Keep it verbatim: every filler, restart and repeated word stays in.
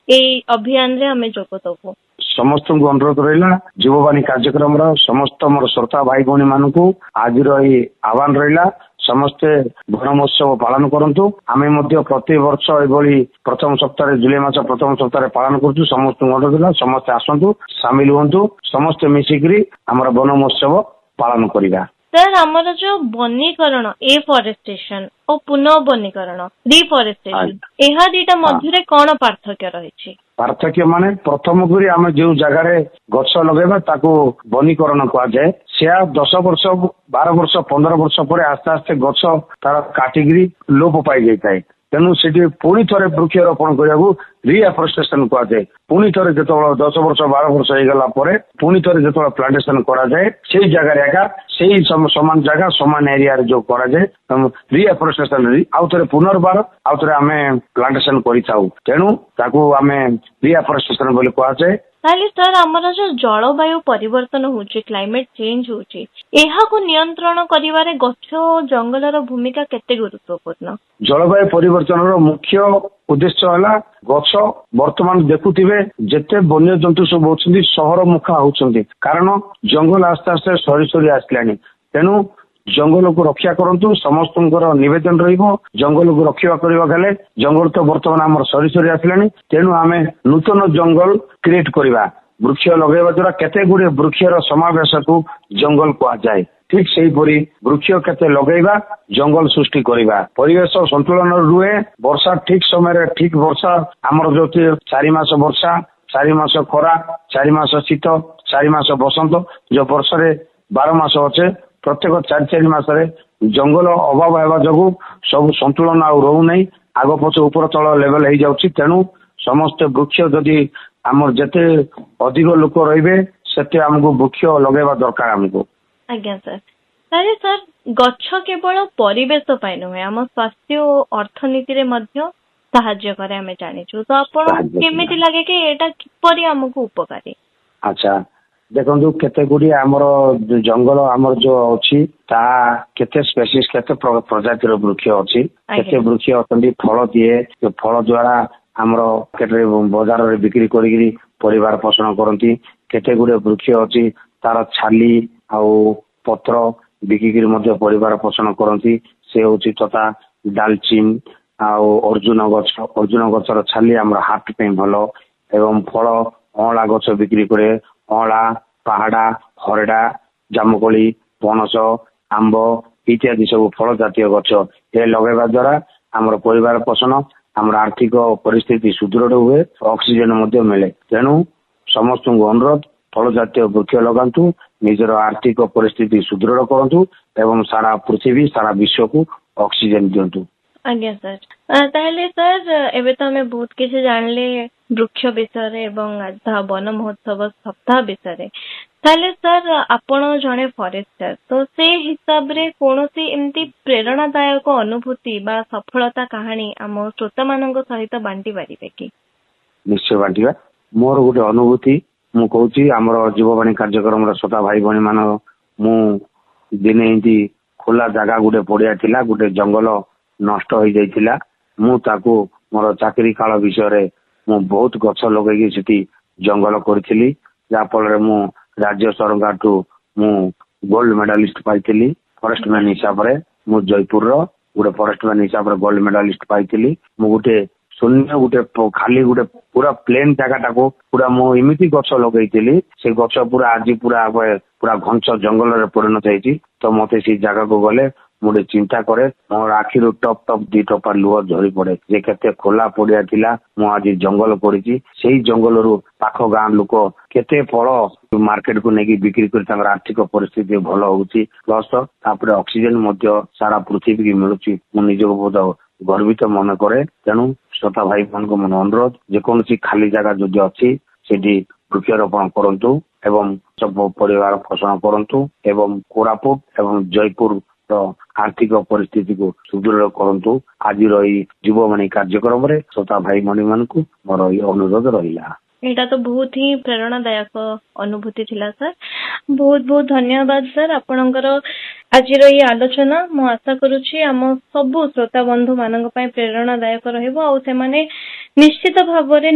एई अभियान रे हमें जोग दबु समस्त अनुरोध रहा युववाणी कार्यक्रम समस्त मोर श्रोता भाई भौणी मान आज आह्वान रहा समस्ते वन महोत्सव पालन करंतु आमे मध्य प्रति वर्ष एभली प्रथम सप्ताह जुलाई मास प्रथम सप्ताह पालन करूँ समस्त अनुरोध समस्ते आसतु सामिल हुंतु समस्ते मिसिकी आम वन महोत्सव पालन करवा। सर आमर जो वनीकरण एफॉरेस्टेशन और पुनः वनीकरण रिफॉरेस्टेशन यह दीटा मध्य कौन पार्थक्य रही? पार्थक्य माने प्रथम करी आम जो जगार गछ लगेबा ताको वनीकरण कह जाए से दस वर्ष बारह वर्ष पंद्रह वर्ष पर आस्ते आस्ते गछ तार काटिकी लोप पाई जाए तेणु से पुणी थे वृक्षरोपण करने रिएफरेस्टेशन कह जाए पुणी थे जो दस वर्ष बारह वर्ष होगला पुणी थे जो प्लांटेशन कराए से जगार एका से समान जगह समान एरिया जो कराए रिएफरेस्टेशन आउ थे पुनर्बार आउ थे आम प्लांटेशन करेणु ताकू आम रिएफरेस्टेशन बोली कह जाए। ताले सर आमर जो जलवायु परिवर्तन होची क्लाइमेट चेंज होची एहा को नियंत्रण करिवारे गछ जंगलर भूमिका केते गुरुत्वपूर्ण? जलवायु परिवर्तन मुख्य उद्देश्य है गछ वर्तमान देखुथिबे जेते वन्य जंतु सब होचंदी सहर मुखा होचंदी कारण जंगल आस्ते आस्ते सरी सरी आसलानी तेणु जंगल को रक्षा करंतु समस्त निवेदन रहिबो जंगल को रक्षा करबा गले जंगल तो वर्तमान आम सरी सरी आसलानी तेणु आमे नूतन जंगल क्रिएट करबा वृक्ष लगेबा द्वारा केते गुडे वृक्षर समावेश को जंगल कह जाए ठीक से परी वृक्ष केते लगेबा जंगल सृष्टि करबा परिवेश संतुलन रुहे वर्षा ठीक समय ठीक वर्षा आमर जो चारि मास वर्षा चारि मास खरा चारि मास शीत चारि मास बसंत जो वर्ष रे बारह मास अच्छे प्रत्येक चार चार मासरे जंगल अभाव होगा जो सब संतुलन आ रहू नहीं आग पछ ऊपर तल लेवल हो जाउछि तेणु समस्त वृक्ष जदि आमर जेते अधिक लोक रहिबे सेते हमको वृक्ष लगेबा दरकार हमको। आज्ञा सर तारे सर गछ केवल परिवेश पाई नुहे आम स्वास्थ्य और अर्थनीति रे मध्य सहाय्य करे हमें जानिछु तो आपण केमिति लागे कि एटा किपरि हमको उपकारी? अच्छा देखो केते गुडी आमर जंगल आमर जो अच्छी ता केते स्पेसीज केते प्रजातिर वृक्ष अच्छी केते वृक्ष अछंती फल दिए फल द्वारा आमर केते बाजार रे बिक्री करी परिवार पोषण करती केते गुडे वृक्ष अच्छी तार छाली आउ पत्र बिकिकी मध्य परिवार पोषण करती से होची तथा डालचिन आउ अर्जुन गछ अर्जुन गछर छाली आमर हार्ट पे भलो एवं फल अँला गछ बिक्री करे अँला पहाड़ा हरडा जामुकोली पनस आंब इत्यादि सब फल जातीय गछ ये लगेवा द्वारा आमर परिवार पोषण आमर आर्थिक परिस्थिति सुदृढ़ हुए ऑक्सीजन मध्य मिले तेणु समस्त अनुरोध फल जातीय वृक्ष लगातु निजर आर्थिक परिस्थिति सुदृढ़ करंतु एवं सारा पृथ्वी सारा विश्व को ऑक्सीजन दिंतु। आज्ञा सर ताहले सर एबे तो हमें बहुत किसी जानले वृक्ष विषय एवं आज वन महोत्सव सप्ताह विषय ताहले सर आपण जने फॉरेस्टर तो से हिसाब रे कोनोसी एमती प्रेरणादायक अनुभूति बा सफलता कहानी आम श्रोता मानक सहित बांटी पारिबे कि? निश्चय बांटीबा मोर गोटे अनुभूति मु कहूची आमर युववाणी कार्यक्रम श्रोता भाई भणी मान मु दिने एंती खोला जगह गोटे पड़िया थिला गोटे जंगल नष्ट हो जाइथिला मु ताकू मोर चाकरी काल विषय मु बहुत गछ लगेगी सेठी जंगल करथिली जा फल मु राज्य सरकार ठू मु गोल्ड मेडालिस्ट पाइथिली फॉरेस्टमैन हिसाब रे मु जयपुर रो गोटे फॉरेस्टमैन हिसाब रे गोल्ड मेडालिस्ट पाइथिली मु गोटे शून्य गोटे खाली गोटे पूरा प्लेन जगह पूरा मु इमिति गछ लगेइथिली से गछ पूरा आज पूरा पूरा घंच जंगल रे परिणत होइछि तो मते से जगह को गले मुझे चिंता करे मोर आखिर टप टप दी टपा लुह झरी पड़े जे केते खोला पड़िया थिला मु आज जंगल करिछि सेही जंगल रु पाख गां लोक केते फल मार्केट को नेकी बिक्री कर तांगर आर्थिक परिस्थिति भल होउछि प्लस तापर ऑक्सीजन मध्य सारा पृथ्वी की मिलुछि मु निजको बहुत गर्वित मन करे तेणु श्रोता भाई मान को मन अनुरोध जेकोसी खाली जगह जदि अच्छी सेठी वृक्षारोपण करंतु एवं सब परिवार पोषण करंतु एवं कोरापुट एवं जयपुर आर्थिक परिस्थिति को सुदृढ़ करंतु आज युववाणी कार्यक्रम रे श्रोता भाई मणि मान को मोर अनुरोध रहिला। एटा तो बहुत ही प्रेरणादायक अनुभूति थिला सर बहुत बहुत धन्यवाद सर आपणकर आज ये आलोचना मु आशा करुछि आम सब श्रोता बंधु मानक पय प्रेरणादायक रहइबो आ से माने निश्चित भाव